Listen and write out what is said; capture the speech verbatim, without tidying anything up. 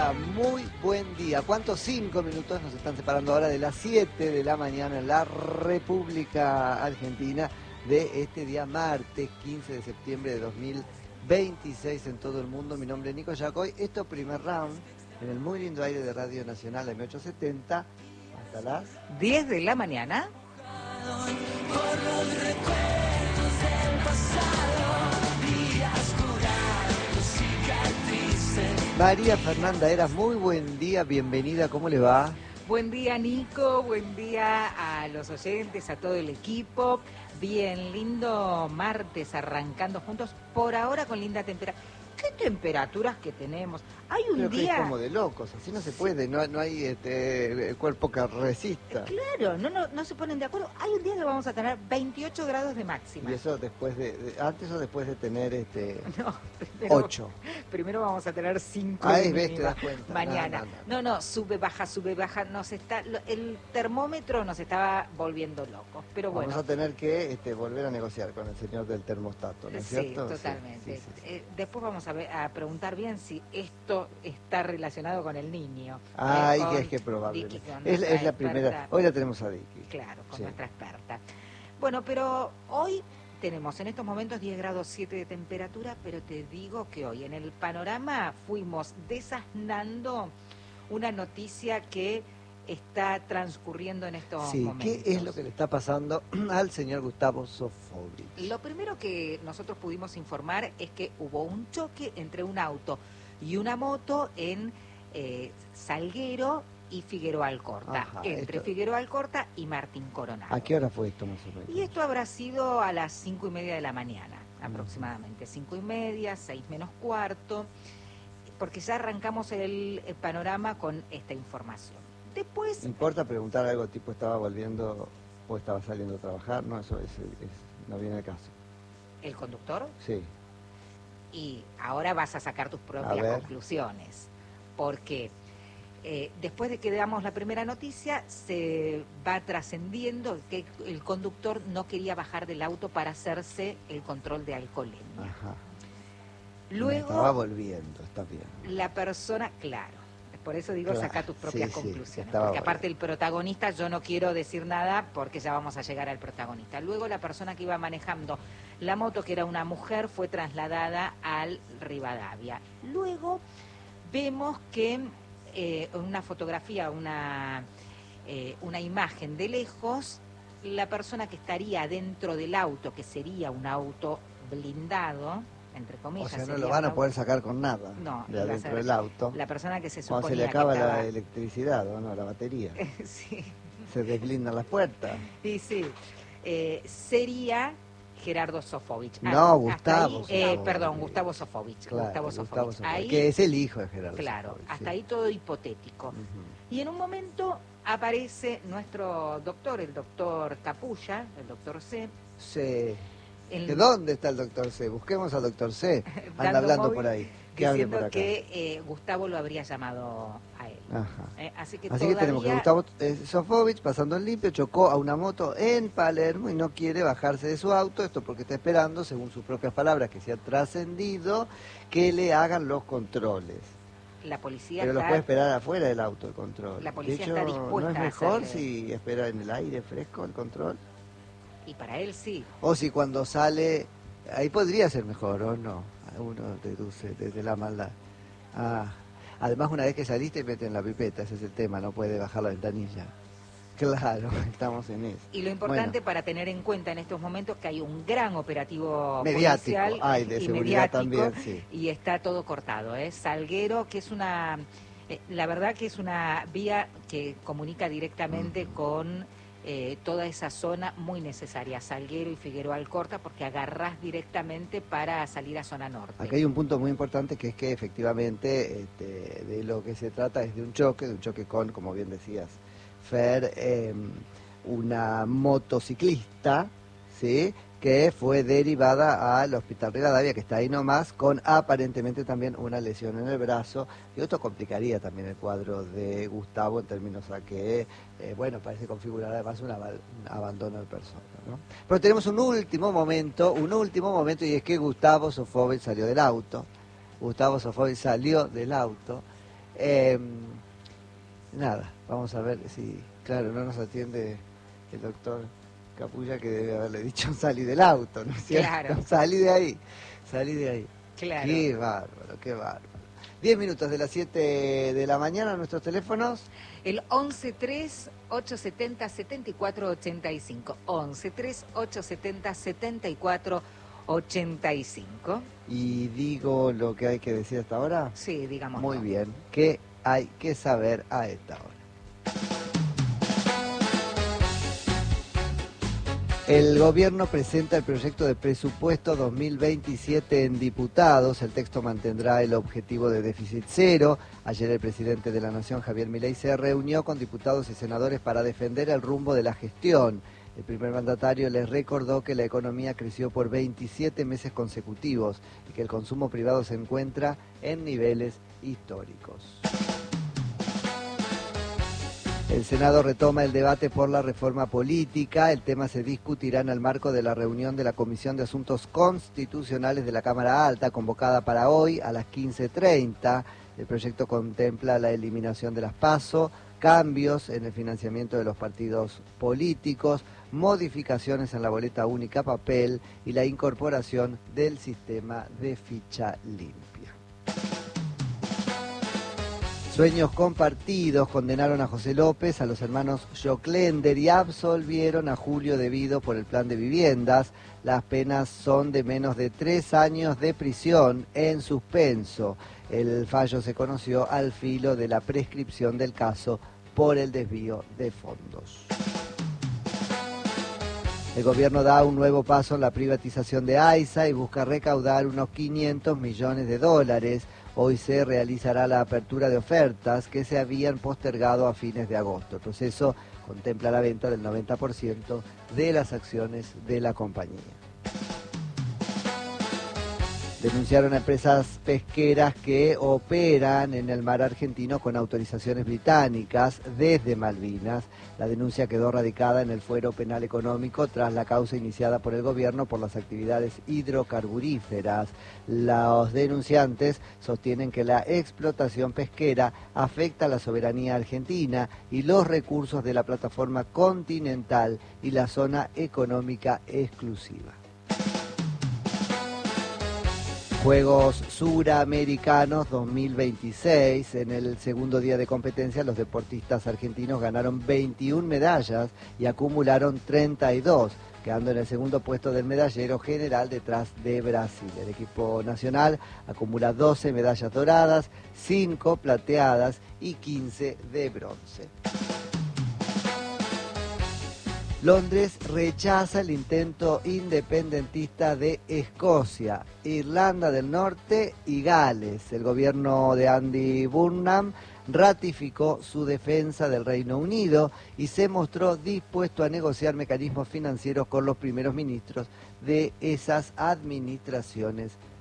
día, muy buen día. ¿Cuántos cinco minutos nos están separando ahora de las siete de la mañana en la República Argentina de este día martes quince de septiembre de dos mil veintiséis en todo el mundo? Mi nombre es Nico Yacoy. Esto es Primer Round en el muy lindo aire de Radio Nacional M ochocientos setenta hasta las diez de la mañana. Por los recuerdos del pasado, días curados, cicatrices. María Fernanda Eras, muy buen día, bienvenida, ¿cómo le va? Buen día, Nico, buen día a los oyentes, a todo el equipo. Bien, lindo martes arrancando juntos, por ahora con linda temperatura. ¿Qué temperaturas que tenemos? Hay un Creo que día... es como de locos, así no se puede, no, no hay este cuerpo que resista. Claro, no, no, no se ponen de acuerdo. Hay un día que vamos a tener veintiocho grados de máxima. Y eso después de, de antes o después de tener este No, primero, ocho. Primero vamos a tener cinco Ahí de ves, te mínima das cuenta. mañana. No, no, no. No, no, sube, baja, sube, baja. Nos está, lo- el termómetro nos estaba volviendo locos. Pero bueno. Vamos a tener que este, volver a negociar con el señor del termostato, ¿no es Sí, cierto? totalmente. Sí, sí, sí, sí. Eh, después vamos a, ver- a preguntar bien si esto está relacionado con el niño. Ay, Eh, con que es que probable. Vicky, con Es, nuestra es la primera. experta. Hoy la tenemos a Vicky. Claro, con Sí. nuestra experta. Bueno, pero hoy tenemos en estos momentos diez grados siete de temperatura, pero te digo que hoy en el panorama fuimos desasnando una noticia que está transcurriendo en estos Sí, momentos. ¿qué es lo que le está pasando al señor Gustavo Sofovich? Lo primero que nosotros pudimos informar es que hubo un choque entre un auto y una moto en eh, Salguero y Figueroa Alcorta, Ajá, entre esto- Figueroa Alcorta y Martín Coronado. ¿A qué hora fue esto más o menos? Y esto habrá sido a las cinco y media de la mañana, aproximadamente. Cinco y media, seis menos cuarto, porque ya arrancamos el, el panorama con esta información. Después, ¿No importa preguntar algo tipo estaba volviendo o estaba saliendo a trabajar? No, eso es, es- no viene al caso. el conductor, Sí. y ahora vas a sacar tus A propias ver. conclusiones, porque eh, después de que damos la primera noticia, se va trascendiendo que el conductor no quería bajar del auto para hacerse el control de alcoholemia. Ajá. Luego, Estaba volviendo, está bien. la persona, claro, por eso digo, Claro, saca tus propias sí, sí, conclusiones, estaba porque bueno. aparte el protagonista, yo no quiero decir nada porque ya vamos a llegar al protagonista. Luego la persona que iba manejando la moto, que era una mujer, fue trasladada al Rivadavia. Luego vemos que eh, en una fotografía, una, eh, una imagen de lejos, la persona que estaría dentro del auto, que sería un auto blindado, entre O comillas. sea, no sería lo van un a auto- poder sacar con nada No, de iba a adentro ser del auto. la persona que se Cuando suponía se le acaba que estaba... la electricidad, ¿o no? La batería. sí, Se desblindan las puertas. y sí. Eh, sería Gerardo Sofovich. No, hasta Gustavo ahí, eh, Sofovich. perdón, Gustavo Sofovich. Claro, Gustavo Gustavo Sofovich. Sofovich, Ahí, que es el hijo de Gerardo claro, Sofovich, hasta sí. ahí todo hipotético. Ujú. Y en un momento aparece nuestro doctor, el doctor Capulla, el doctor C. Sí. el- ¿De dónde está el doctor C? Busquemos al doctor C. Anda dando hablando móvil, por ahí. Que hable diciendo por acá. que eh, Gustavo lo habría llamado a él. Ajá. Eh, así que, Así que tenemos que todavía- Gustavo eh, Sofovich, pasando en limpio, chocó a una moto en Palermo y no quiere bajarse de su auto. Esto porque está esperando, según sus propias palabras, que se ha trascendido, que le hagan los controles. la policía Pero los está... puede esperar afuera del auto el control. La policía de hecho, está dispuesta ¿no es a mejor hacerle- si espera en el aire fresco el control? Y para él sí. O si cuando sale, ahí podría ser mejor, ¿o no? Uno deduce desde la maldad. Ah, además una vez que saliste meten la pipeta, ese es el tema, no puede bajar la ventanilla. Claro, estamos en eso. Y lo importante Bueno. para tener en cuenta en estos momentos que hay un gran operativo Mediático, policial hay de y seguridad mediático, también, sí. y está todo cortado, ¿eh? Salguero, que es una, eh, la verdad que es una vía que comunica directamente Ujú. con eh, toda esa zona muy necesaria, Salguero y Figueroa Alcorta, porque agarrás directamente para salir a zona norte. Acá hay un punto muy importante que es que efectivamente este, de lo que se trata es de un choque, de un choque con, como bien decías, Fer, eh, una motociclista, ¿sí?, que fue derivada al Hospital Rivadavia, que está ahí nomás, con aparentemente también una lesión en el brazo. Y esto complicaría también el cuadro de Gustavo en términos a que, eh, bueno, parece configurar además un, ab- un abandono de persona, ¿no? Pero tenemos un último momento, un último momento, y es que Gustavo Sofovich salió del auto. Gustavo Sofovich salió del auto Eh, nada, vamos a ver si, claro, no nos atiende el doctor Capulla, que debe haberle dicho salí del auto, ¿no es cierto? Claro. Salí de ahí, salí de ahí. Claro. Qué bárbaro, qué bárbaro. Diez minutos de las siete de la mañana, nuestros teléfonos. El once tres ocho setenta setenta y cuatro ochenta y cinco. once tres ocho setenta setenta y cuatro ochenta y cinco. Y digo lo que hay que decir hasta ahora. Sí, digamos. Muy bien. ¿Qué hay que saber a esta hora? El gobierno presenta el proyecto de presupuesto dos mil veintisiete en diputados. El texto mantendrá el objetivo de déficit cero. Ayer el presidente de la Nación, Javier Milei, se reunió con diputados y senadores para defender el rumbo de la gestión. El primer mandatario les recordó que la economía creció por veintisiete meses consecutivos y que el consumo privado se encuentra en niveles históricos. El Senado retoma el debate por la reforma política. El tema se discutirá en el marco de la reunión de la Comisión de Asuntos Constitucionales de la Cámara Alta, convocada para hoy a las quince treinta. El proyecto contempla la eliminación de las PASO, cambios en el financiamiento de los partidos políticos, modificaciones en la boleta única papel y la incorporación del sistema de ficha limpia. Sueños compartidos condenaron a José López, a los hermanos Joclender y absolvieron a Julio Devido por el plan de viviendas. Las penas son de menos de tres años de prisión en suspenso. El fallo se conoció al filo de la prescripción del caso por el desvío de fondos. El gobierno da un nuevo paso en la privatización de AISA y busca recaudar unos quinientos millones de dólares. Hoy se realizará la apertura de ofertas que se habían postergado a fines de agosto. El proceso contempla la venta del noventa por ciento de las acciones de la compañía. Denunciaron a empresas pesqueras que operan en el mar argentino con autorizaciones británicas desde Malvinas. La denuncia quedó radicada en el Fuero Penal Económico tras la causa iniciada por el gobierno por las actividades hidrocarburíferas. Los denunciantes sostienen que la explotación pesquera afecta a la soberanía argentina y los recursos de la plataforma continental y la zona económica exclusiva. Juegos Suramericanos dos mil veintiséis. En el segundo día de competencia, los deportistas argentinos ganaron veintiuna medallas y acumularon treinta y dos, quedando en el segundo puesto del medallero general detrás de Brasil. El equipo nacional acumula doce medallas doradas, cinco plateadas y quince de bronce. Londres rechaza el intento independentista de Escocia, Irlanda del Norte y Gales. El gobierno de Andy Burnham ratificó su defensa del Reino Unido y se mostró dispuesto a negociar mecanismos financieros con los primeros ministros de esas administraciones